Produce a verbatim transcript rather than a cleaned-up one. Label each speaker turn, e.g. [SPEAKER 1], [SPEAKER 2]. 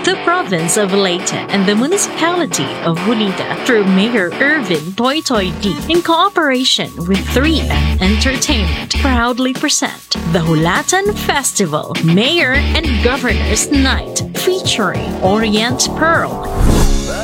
[SPEAKER 1] the province of Leyte and the municipality of Bulida through Mayor Irvin Toy Toy D in cooperation with three M Entertainment proudly present the Hulatan Festival Mayor and Governor's Night featuring Orient Pearl,